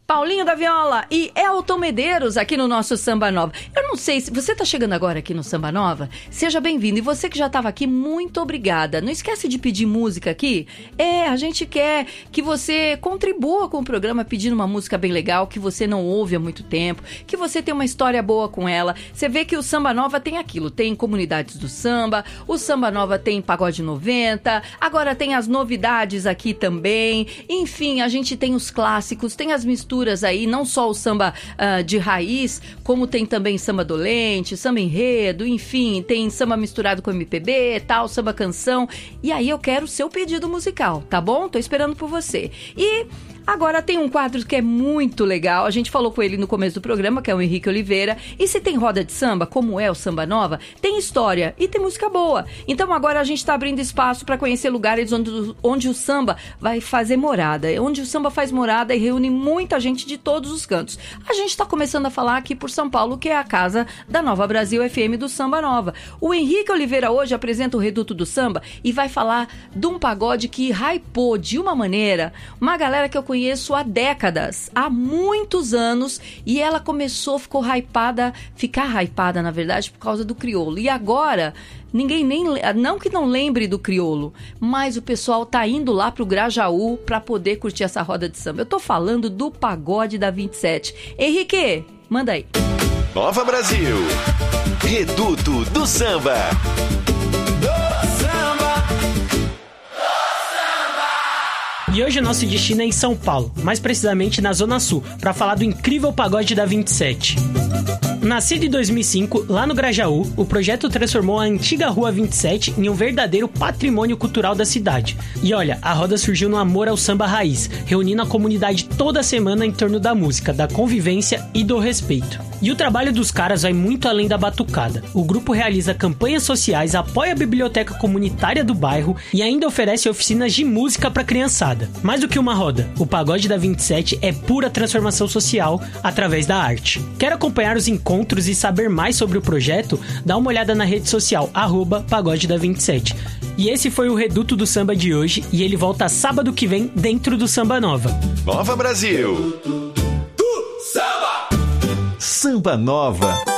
Paulinho da Viola e Elton Medeiros aqui no nosso Samba Nova. Eu não sei, se você está chegando agora aqui no Samba Nova, seja bem-vindo. E você que já estava aqui, muito obrigada. Não esquece de pedir música aqui. A gente quer que você contribua com o programa pedindo uma música bem legal, que você não ouve há muito tempo, que você tem uma história boa com ela. Você vê que o Samba Nova tem aquilo, tem comunidades do samba, o Samba Nova tem Pagode 90, agora tem as novidades aqui também. Enfim, a gente tem os clássicos, tem as misturas aí, não só o samba de raiz, como tem também samba dolente, samba enredo, enfim, tem samba misturado com MPB, tal, samba canção. E aí eu quero o seu pedido musical, tá bom? Tô esperando por você. E agora tem um quadro que é muito legal, a gente falou com ele no começo do programa, que é o Henrique Oliveira, e se tem roda de samba, como é o Samba Nova, tem história e tem música boa. Então agora a gente está abrindo espaço para conhecer lugares onde o samba vai fazer morada, onde o samba faz morada e reúne muita gente de todos os cantos. A gente está começando a falar aqui por São Paulo, que é a casa da Nova Brasil FM do Samba Nova. O Henrique Oliveira hoje apresenta o Reduto do Samba e vai falar de um pagode que hypou de uma maneira, uma galera que eu conheço há décadas, há muitos anos, e ela começou, ficar hypada, na verdade, por causa do crioulo. E agora, ninguém não que não lembre do crioulo, mas o pessoal tá indo lá pro Grajaú pra poder curtir essa roda de samba. Eu tô falando do Pagode da 27. Henrique, manda aí. Nova Brasil, Reduto do Samba. E hoje o nosso destino é em São Paulo, mais precisamente na Zona Sul, para falar do incrível Pagode da 27. Nascido em 2005, lá no Grajaú, o projeto transformou a antiga Rua 27 em um verdadeiro patrimônio cultural da cidade. E olha, a roda surgiu no amor ao samba raiz, reunindo a comunidade toda semana em torno da música, da convivência e do respeito. E o trabalho dos caras vai muito além da batucada. O grupo realiza campanhas sociais, apoia a biblioteca comunitária do bairro e ainda oferece oficinas de música para criançada. Mais do que uma roda, o Pagode da 27 é pura transformação social através da arte. Quer acompanhar os encontros e saber mais sobre o projeto? Dá uma olhada na rede social, @Pagode da 27. E esse foi o Reduto do Samba de hoje e ele volta sábado que vem dentro do Samba Nova. Nova Brasil. Samba Nova.